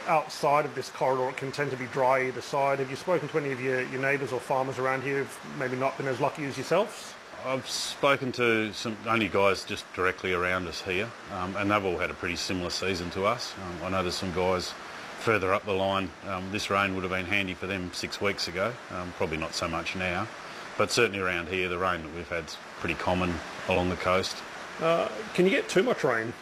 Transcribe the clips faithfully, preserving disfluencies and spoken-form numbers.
outside of this corridor it can tend to be dry either side. Have you spoken to any of your, your neighbours or farmers around here who've maybe not been as lucky as yourselves? I've spoken to some only guys just directly around us here, um, and they've all had a pretty similar season to us. Um, I know there's some guys further up the line. Um, this rain would have been handy for them six weeks ago, um, probably not so much now. But certainly around here, the rain that we've had is pretty common along the coast. Uh, can you get too much rain?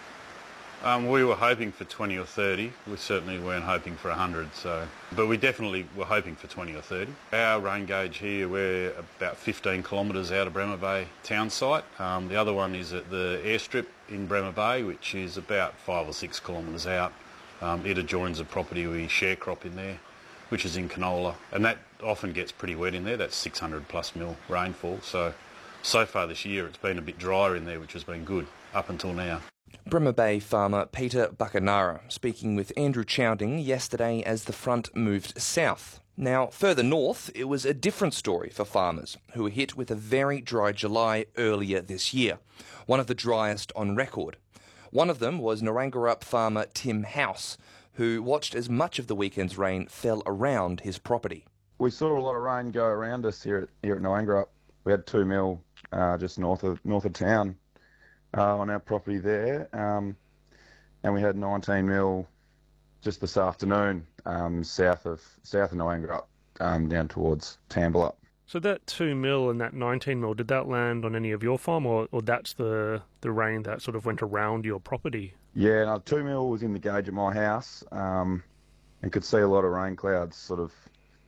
Um, we were hoping for twenty or thirty. We certainly weren't hoping for one hundred. So, but we definitely were hoping for twenty or thirty. Our rain gauge here, we're about fifteen kilometres out of Bremer Bay town site. Um, the other one is at the airstrip in Bremer Bay, which is about five or six kilometres out. Um, it adjoins a property we share crop in there, which is in Canola, and that often gets pretty wet in there. That's six hundred plus mil rainfall. So, so far this year it's been a bit drier in there, which has been good up until now. Bremer Bay farmer Peter Bacanara speaking with Andrew Chowding yesterday as the front moved south. Now, further north, it was a different story for farmers who were hit with a very dry July earlier this year, one of the driest on record. One of them was Naranggarup farmer Tim House, who watched as much of the weekend's rain fell around his property. We saw a lot of rain go around us here at, here at Naranggarup. We had two mil uh, just north of north of town. Uh, on our property there, um, and we had nineteen mil just this afternoon um, south of south of Naranggarup, um, down towards Tambalup. So that two mil and that nineteen mil, did that land on any of your farm, or, or that's the, the rain that sort of went around your property? Yeah, no, two mil was in the gauge of my house, um, and could see a lot of rain clouds sort of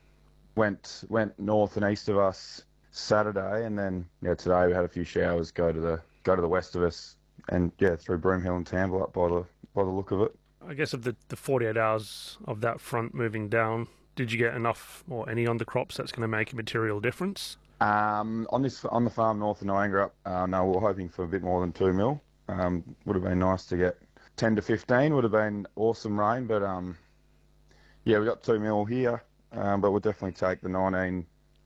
went went north and east of us Saturday, and then yeah, today we had a few showers go to the go to the west of us, and yeah, through Broomhill and Tambalup by the by the look of it. I guess of the, the forty-eight hours of that front moving down, did you get enough or any on the crops that's going to make a material difference? Um, on this on the farm north of Naranggarup, uh, no, we were hoping for a bit more than two mil. Um, would have been nice to get ten to fifteen. Would have been awesome rain, but um, yeah, we got two mil here, um, but we'll definitely take the nineteen.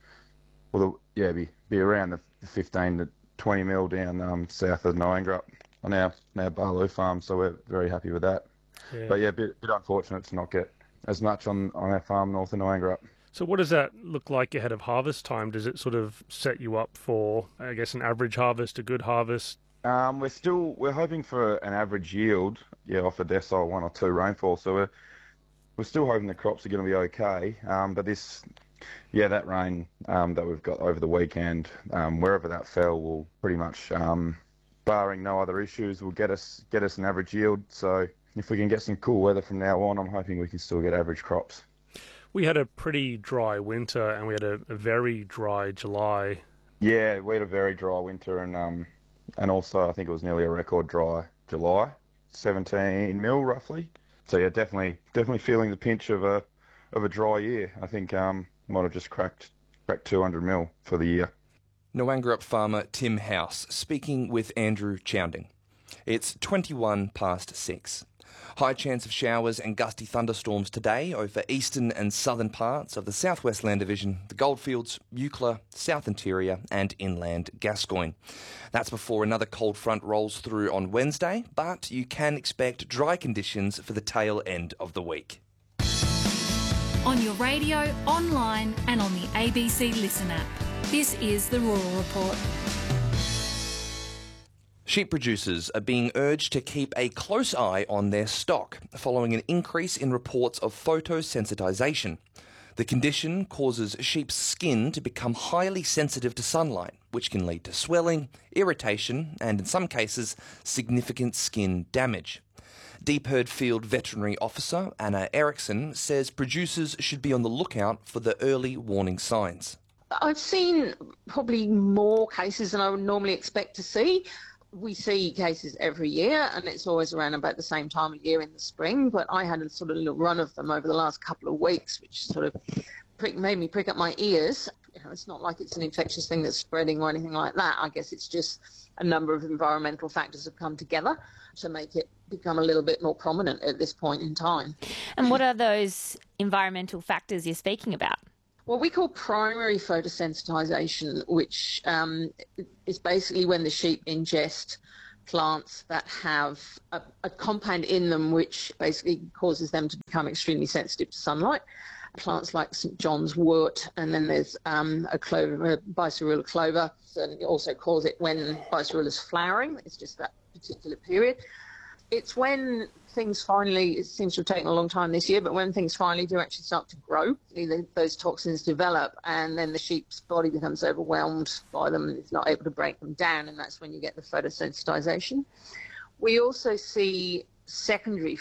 Well, the, yeah, be be around the fifteen to twenty mil down um, south of Naranggarup on our, our Barloo farm, so we're very happy with that. Yeah. But yeah, a bit, bit unfortunate to not get as much on, on our farm north of Naranggarup. So what does that look like ahead of harvest time? Does it sort of set you up for, I guess, an average harvest, a good harvest? Um, we're still we're hoping for an average yield, yeah, off a decile one or two rainfall. So we're we're still hoping the crops are going to be okay. Um, but this. Yeah, that rain um, that we've got over the weekend, um, wherever that fell, will pretty much, um, barring no other issues, will get us get us an average yield. So if we can get some cool weather from now on, I'm hoping we can still get average crops. We had a pretty dry winter, and we had a, a very dry July. Yeah, we had a very dry winter, and um, and also I think it was nearly a record dry July, seventeen mil roughly. So yeah, definitely definitely feeling the pinch of a of a dry year. I think. Um, Might have just cracked cracked two hundred mil for the year. Naranggarup farmer Tim House speaking with Andrew Chowding. It's twenty-one past six. High chance of showers and gusty thunderstorms today over eastern and southern parts of the South West Land Division, the Goldfields, Eucla, South Interior and inland Gascoyne. That's before another cold front rolls through on Wednesday, but you can expect dry conditions for the tail end of the week. On your radio, online and on the A B C Listen app. This is the Rural Report. Sheep producers are being urged to keep a close eye on their stock following an increase in reports of photosensitization. The condition causes sheep's skin to become highly sensitive to sunlight, which can lead to swelling, irritation and, in some cases, significant skin damage. Deep Herd Field Veterinary Officer Anna Erickson says producers should be on the lookout for the early warning signs. I've seen probably more cases than I would normally expect to see. We see cases every year, and it's always around about the same time of year in the spring, but I had a sort of little run of them over the last couple of weeks, which sort of prick, made me prick up my ears. You know, it's not like it's an infectious thing that's spreading or anything like that. I guess it's just a number of environmental factors have come together to make it become a little bit more prominent at this point in time. And what are those environmental factors you're speaking about? What we call primary photosensitization, which um, is basically when the sheep ingest plants that have a, a compound in them which basically causes them to become extremely sensitive to sunlight. Plants like Saint John's wort, and then there's um, a clover, a Bicerula clover, and it also calls it when Bicerula is flowering. It's just that particular period. It's when things finally, it seems to have taken a long time this year, but when things finally do actually start to grow, those toxins develop, and then the sheep's body becomes overwhelmed by them and it's not able to break them down, and that's when you get the photosensitization. We also see secondary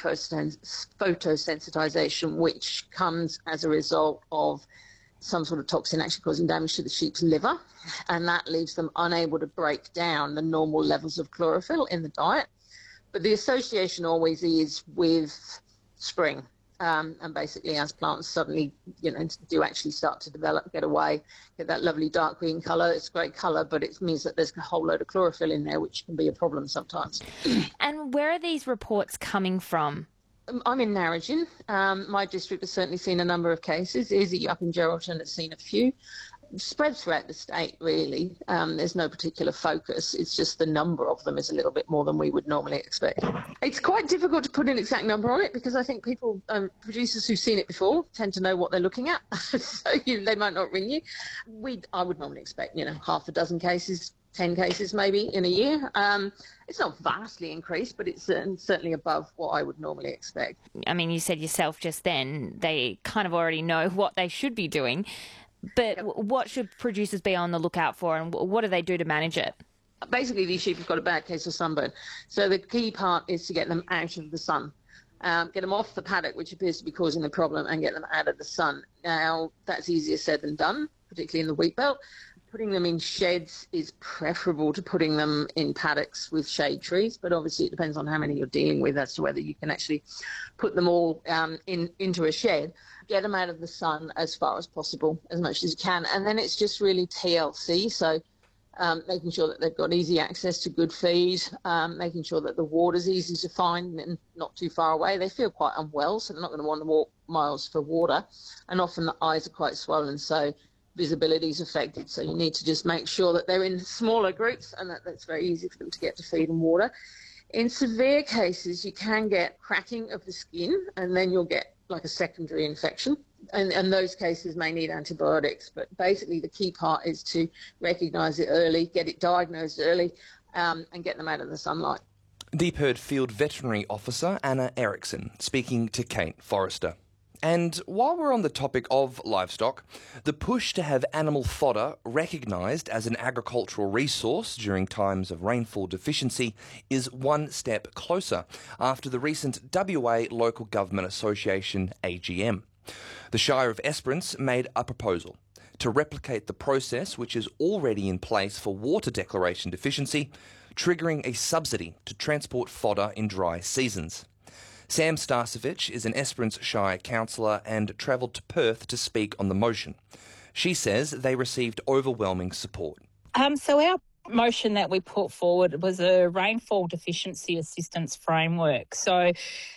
photosensitization, which comes as a result of some sort of toxin actually causing damage to the sheep's liver, and that leaves them unable to break down the normal levels of chlorophyll in the diet. But the association always is with spring, um, and basically as plants suddenly, you know, do actually start to develop, get away, get that lovely dark green colour. It's a great colour, but it means that there's a whole load of chlorophyll in there, which can be a problem sometimes. And where are these reports coming from? I'm in Narrogin. Um, my district has certainly seen a number of cases. Izzy up in Geraldton has seen a few. Spread throughout the state, really. Um, there's no particular focus. It's just the number of them is a little bit more than we would normally expect. It's quite difficult to put an exact number on it because I think people, um, producers who've seen it before, tend to know what they're looking at, so you, they might not ring you. We, I would normally expect, you know, half a dozen cases, ten cases maybe in a year. Um, it's not vastly increased, but it's uh, certainly above what I would normally expect. I mean, you said yourself just then, they kind of already know what they should be doing. But yep. What should producers be on the lookout for, and what do they do to manage it? Basically, these sheep have got a bad case of sunburn. So the key part is to get them out of the sun, um, get them off the paddock, which appears to be causing the problem, and get them out of the sun. Now, that's easier said than done, particularly in the wheat belt. Putting them in sheds is preferable to putting them in paddocks with shade trees, but obviously it depends on how many you're dealing with as to whether you can actually put them all um, in into a shed. Get them out of the sun as far as possible, as much as you can, and then it's just really T L C, so um, making sure that they've got easy access to good feed, um, making sure that the water's easy to find and not too far away. They feel quite unwell, so they're not going to want to walk miles for water, and often the eyes are quite swollen, so visibility is affected, so you need to just make sure that they're in smaller groups and that that's very easy for them to get to feed and water. In severe cases, you can get cracking of the skin, and then you'll get like a secondary infection, and, and those cases may need antibiotics, but basically the key part is to recognise it early, get it diagnosed early, um, and get them out of the sunlight. Deep-Herd Field Veterinary Officer Anna Erickson speaking to Kate Forrester. And while we're on the topic of livestock, the push to have animal fodder recognised as an agricultural resource during times of rainfall deficiency is one step closer after the recent W A Local Government Association A G M. The Shire of Esperance made a proposal to replicate the process which is already in place for water declaration deficiency, triggering a subsidy to transport fodder in dry seasons. Sam Starcevich is an Esperance Shire councillor and travelled to Perth to speak on the motion. She says they received overwhelming support. Um, so our motion that we put forward was a rainfall deficiency assistance framework. So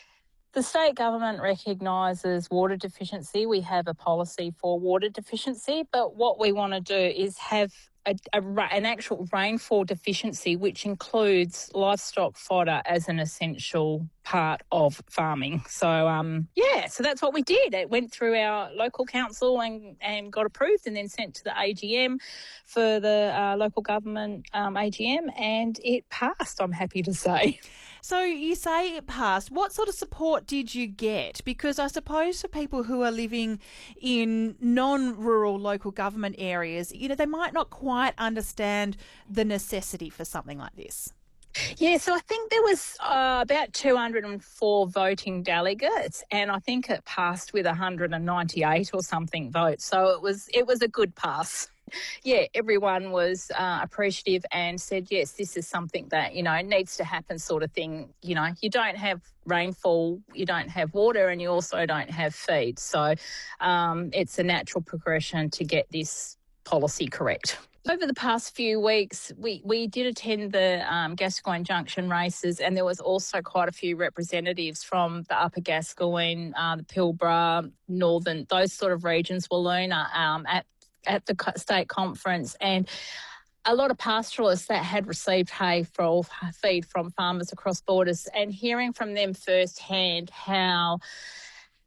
the state government recognises water deficiency. We have a policy for water deficiency, but what we want to do is have A, a, an actual rainfall deficiency, which includes livestock fodder as an essential part of farming. So, um, yeah, so that's what we did. It went through our local council and, and got approved and then sent to the A G M for the uh, local government um, A G M, and it passed, I'm happy to say. So you say it passed. What sort of support did you get? Because I suppose for people who are living in non-rural local government areas, you know, they might not quite understand the necessity for something like this. Yeah, so I think there was uh, about two hundred four voting delegates, and I think it passed with one hundred ninety-eight or something votes. So it was it was a good pass. Yeah, everyone was uh, appreciative and said, yes, this is something that, you know, needs to happen sort of thing. You know, you don't have rainfall, you don't have water, and you also don't have feed. So um, it's a natural progression to get this policy correct. Over the past few weeks, we, we did attend the um, Gascoyne Junction races, and there was also quite a few representatives from the Upper Gascoyne, uh, the Pilbara, Northern, those sort of regions, Walloona, um, at at the state conference. And a lot of pastoralists that had received hay for feed from farmers across borders, and hearing from them firsthand how